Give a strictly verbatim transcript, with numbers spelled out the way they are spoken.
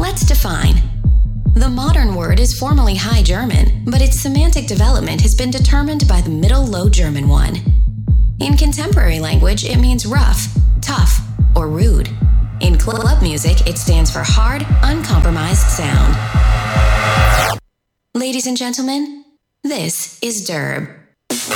Let's define. The modern word is formally High German, but its semantic development has been determined by the Middle Low German one. In contemporary language, it means rough, tough, or rude. In club music, it stands for hard, uncompromised sound. Ladies and gentlemen, this is Derb.